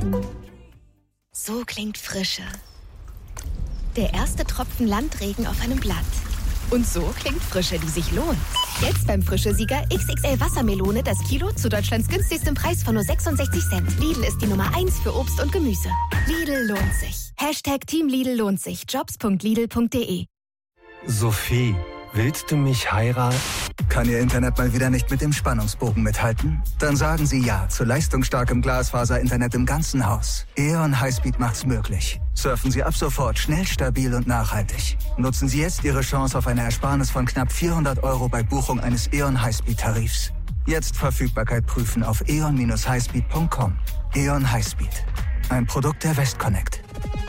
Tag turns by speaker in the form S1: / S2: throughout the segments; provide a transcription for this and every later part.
S1: So klingt Frische. Der erste Tropfen Landregen auf einem Blatt. Und so klingt Frische, die sich lohnt. Jetzt beim Frische-Sieger XXL Wassermelone das Kilo zu Deutschlands günstigstem Preis von nur 66 Cent. Lidl ist die Nummer 1 für Obst und Gemüse. Lidl lohnt sich. #Team Lidl lohnt sich. Jobs.lidl.de.
S2: Sophie, willst du mich heiraten?
S3: Kann Ihr Internet mal wieder nicht mit dem Spannungsbogen mithalten? Dann sagen Sie ja zu leistungsstarkem Glasfaser-Internet im ganzen Haus. E.ON Highspeed macht's möglich. Surfen Sie ab sofort schnell, stabil und nachhaltig. Nutzen Sie jetzt Ihre Chance auf eine Ersparnis von knapp 400 € bei Buchung eines E.ON Highspeed-Tarifs. Jetzt Verfügbarkeit prüfen auf eon-highspeed.com. E.ON Highspeed. Ein Produkt der Westconnect.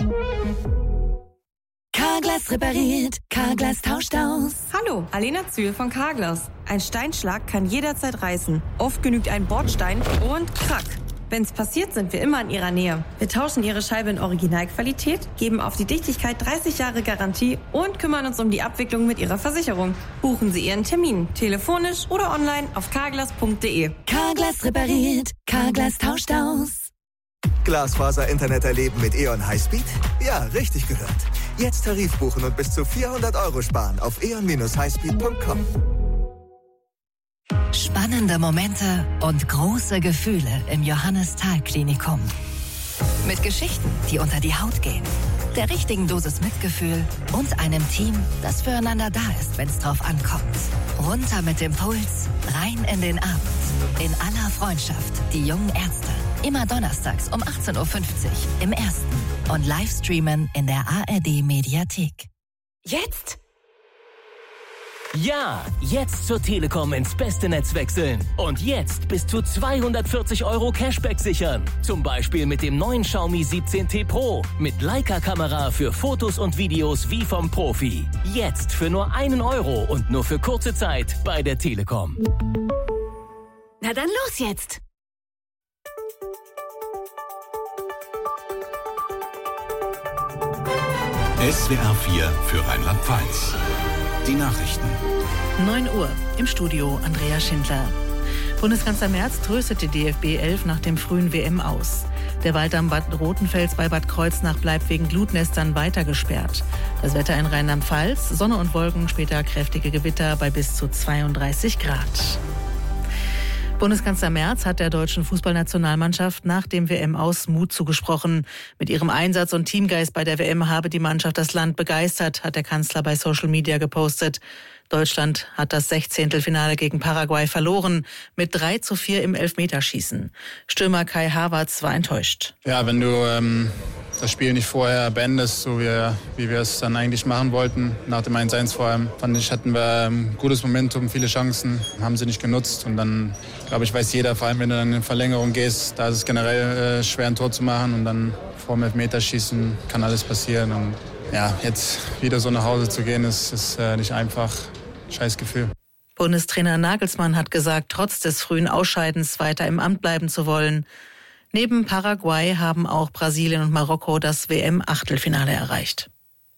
S4: Carglass repariert, Carglass tauscht aus.
S5: Hallo, Alena Zühl von Carglass. Ein Steinschlag kann jederzeit reißen. Oft genügt ein Bordstein und krack. Wenn's passiert, sind wir immer in Ihrer Nähe. Wir tauschen Ihre Scheibe in Originalqualität, geben auf die Dichtigkeit 30 Jahre Garantie und kümmern uns um die Abwicklung mit Ihrer Versicherung. Buchen Sie Ihren Termin, telefonisch oder online auf carglass.de.
S4: Carglass repariert, Carglass tauscht aus.
S3: Glasfaser-Internet erleben mit E.ON Highspeed? Ja, richtig gehört. Jetzt Tarif buchen und bis zu 400 € sparen auf eon-highspeed.com.
S4: Spannende Momente und große Gefühle im Johannes-Thal-Klinikum. Mit Geschichten, die unter die Haut gehen, der richtigen Dosis Mitgefühl und einem Team, das füreinander da ist, wenn es drauf ankommt. Runter mit dem Puls, rein in den Abend. In aller Freundschaft, die jungen Ärzte. Immer donnerstags um 18.50 Uhr im Ersten und Livestreamen in der ARD-Mediathek.
S5: Jetzt?
S6: Ja, jetzt zur Telekom ins beste Netz wechseln. Und jetzt bis zu 240 € Cashback sichern. Zum Beispiel mit dem neuen Xiaomi 17T Pro. Mit Leica-Kamera für Fotos und Videos wie vom Profi. Jetzt für nur 1 € und nur für kurze Zeit bei der Telekom.
S1: Na dann los jetzt!
S7: SWR 4 für Rheinland-Pfalz. Die Nachrichten.
S8: 9 Uhr. Im Studio Andrea Schindler. Bundeskanzler Merz tröstete DFB 11 nach dem frühen WM aus. Der Wald am Bad Rotenfels bei Bad Kreuznach bleibt wegen Glutnestern weiter gesperrt. Das Wetter in Rheinland-Pfalz, Sonne und Wolken, später kräftige Gewitter bei bis zu 32 Grad. Bundeskanzler Merz hat der deutschen Fußballnationalmannschaft nach dem WM-Aus Mut zugesprochen. Mit ihrem Einsatz und Teamgeist bei der WM habe die Mannschaft das Land begeistert, hat der Kanzler bei Social Media gepostet. Deutschland hat das 16. Finale gegen Paraguay verloren, mit 3:4 im Elfmeterschießen. Stürmer Kai Havertz war enttäuscht.
S9: Ja, wenn du das Spiel nicht vorher beendest, so wie wir es dann eigentlich machen wollten, nach dem 1:1 vor allem, fand ich, hatten wir ein gutes Momentum, viele Chancen, haben sie nicht genutzt. Und dann, glaube ich, weiß jeder, vor allem wenn du dann in Verlängerung gehst, da ist es generell schwer, ein Tor zu machen. Und dann vor dem Elfmeterschießen kann alles passieren. Und ja, jetzt wieder so nach Hause zu gehen, ist nicht einfach. Scheiß Gefühl.
S8: Bundestrainer Nagelsmann hat gesagt, trotz des frühen Ausscheidens weiter im Amt bleiben zu wollen. Neben Paraguay haben auch Brasilien und Marokko das WM-Achtelfinale erreicht.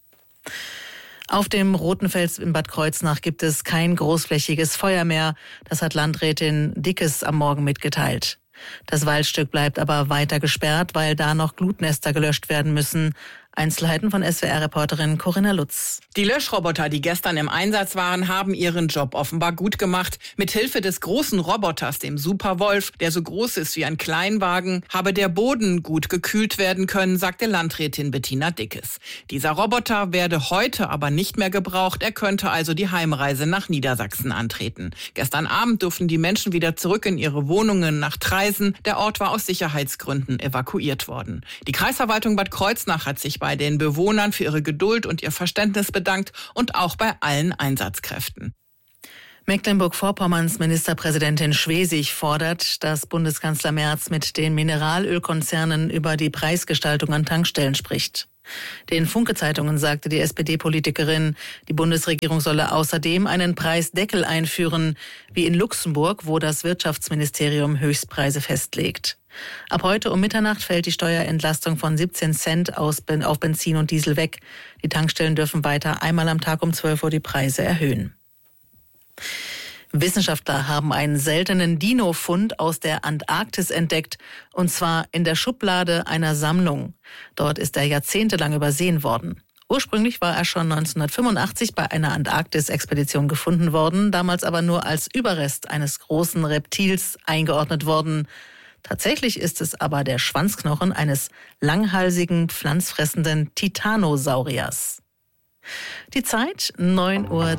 S8: Auf dem Rotenfels in Bad Kreuznach gibt es kein großflächiges Feuer mehr. Das hat Landrätin Dickes am Morgen mitgeteilt. Das Waldstück bleibt aber weiter gesperrt, weil da noch Glutnester gelöscht werden müssen. Einzelheiten von SWR-Reporterin Corinna Lutz.
S10: Die Löschroboter, die gestern im Einsatz waren, haben ihren Job offenbar gut gemacht. Mithilfe des großen Roboters, dem Superwolf, der so groß ist wie ein Kleinwagen, habe der Boden gut gekühlt werden können, sagte Landrätin Bettina Dickes. Dieser Roboter werde heute aber nicht mehr gebraucht. Er könnte also die Heimreise nach Niedersachsen antreten. Gestern Abend durften die Menschen wieder zurück in ihre Wohnungen nach Traisen. Der Ort war aus Sicherheitsgründen evakuiert worden. Die Kreisverwaltung Bad Kreuznach hat sich bei den Bewohnern für ihre Geduld und ihr Verständnis bedankt und auch bei allen Einsatzkräften.
S8: Mecklenburg-Vorpommerns Ministerpräsidentin Schwesig fordert, dass Bundeskanzler Merz mit den Mineralölkonzernen über die Preisgestaltung an Tankstellen spricht. Den Funke-Zeitungen sagte die SPD-Politikerin, die Bundesregierung solle außerdem einen Preisdeckel einführen, wie in Luxemburg, wo das Wirtschaftsministerium Höchstpreise festlegt. Ab heute um Mitternacht fällt die Steuerentlastung von 17 Cent auf Benzin und Diesel weg. Die Tankstellen dürfen weiter einmal am Tag um 12 Uhr die Preise erhöhen. Wissenschaftler haben einen seltenen Dino-Fund aus der Antarktis entdeckt, und zwar in der Schublade einer Sammlung. Dort ist er jahrzehntelang übersehen worden. Ursprünglich war er schon 1985 bei einer Antarktis-Expedition gefunden worden, damals aber nur als Überrest eines großen Reptils eingeordnet worden. Tatsächlich ist es aber der Schwanzknochen eines langhalsigen, pflanzfressenden Titanosauriers. Die Zeit 9:03 Uhr.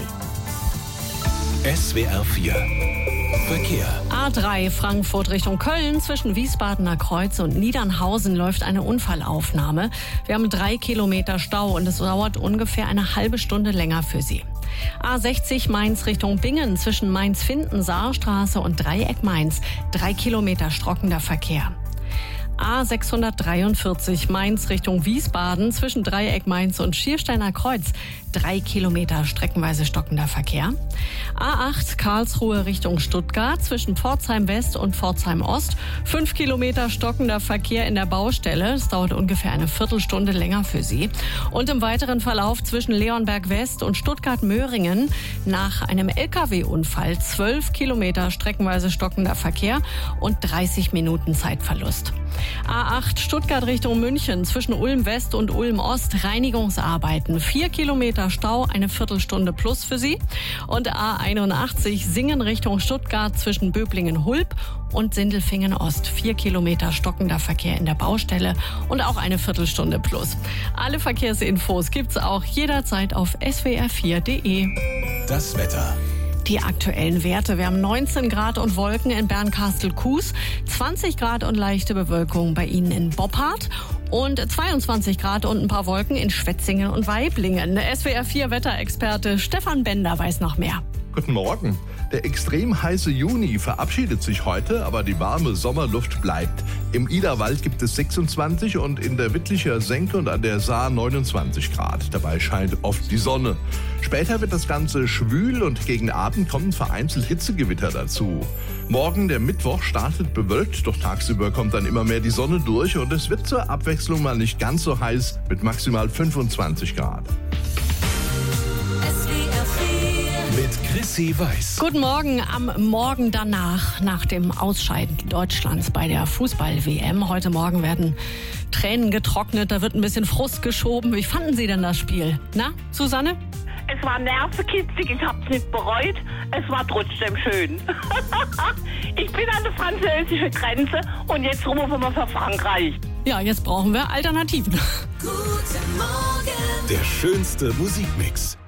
S7: SWR 4 Verkehr.
S11: A3 Frankfurt Richtung Köln. Zwischen Wiesbadener Kreuz und Niedernhausen läuft eine Unfallaufnahme. Wir haben 3 Kilometer Stau und es dauert ungefähr eine halbe Stunde länger für Sie. A60 Mainz Richtung Bingen. Zwischen Mainz-Finden, Saarstraße und Dreieck Mainz 3 Kilometer stockender Verkehr. A643 Mainz Richtung Wiesbaden. Zwischen Dreieck Mainz und Schiersteiner Kreuz 3 Kilometer streckenweise stockender Verkehr. A8 Karlsruhe Richtung Stuttgart. Zwischen Pforzheim West und Pforzheim Ost 5 Kilometer stockender Verkehr in der Baustelle. Es dauert ungefähr eine Viertelstunde länger für Sie. Und im weiteren Verlauf zwischen Leonberg West und Stuttgart-Möhringen nach einem LKW-Unfall 12 Kilometer streckenweise stockender Verkehr und 30 Minuten Zeitverlust. A8 Stuttgart Richtung München. Zwischen Ulm West und Ulm Ost Reinigungsarbeiten. 4 Kilometer Stau, eine Viertelstunde plus für Sie. Und A81 Singen Richtung Stuttgart zwischen Böblingen-Hulb und Sindelfingen Ost. 4 Kilometer stockender Verkehr in der Baustelle und auch eine Viertelstunde plus. Alle Verkehrsinfos gibt's auch jederzeit auf swr4.de.
S7: Das Wetter.
S11: Die aktuellen Werte. Wir haben 19 Grad und Wolken in Bernkastel-Kues, 20 Grad und leichte Bewölkung bei Ihnen in Boppard und 22 Grad und ein paar Wolken in Schwetzingen und Waiblingen. SWR 4 Wetterexperte Stefan Bender weiß noch mehr.
S12: Guten Morgen. Der extrem heiße Juni verabschiedet sich heute, aber die warme Sommerluft bleibt. Im Iderwald gibt es 26 und in der Wittlicher Senke und an der Saar 29 Grad. Dabei scheint oft die Sonne. Später wird das Ganze schwül und gegen Abend kommen vereinzelt Hitzegewitter dazu. Morgen, der Mittwoch, startet bewölkt, doch tagsüber kommt dann immer mehr die Sonne durch und es wird zur Abwechslung mal nicht ganz so heiß mit maximal 25 Grad.
S7: Mit Chrissy Weiß.
S11: Guten Morgen. Am Morgen danach, nach dem Ausscheiden Deutschlands bei der Fußball-WM. Heute Morgen werden Tränen getrocknet, da wird ein bisschen Frust geschoben. Wie fanden Sie denn das Spiel? Na, Susanne?
S13: Es war nervenkitzig, ich hab's nicht bereut. Es war trotzdem schön. Ich bin an der französischen Grenze und jetzt rufen wir für Frankreich.
S11: Ja, jetzt brauchen wir Alternativen.
S7: Guten Morgen. Der schönste Musikmix.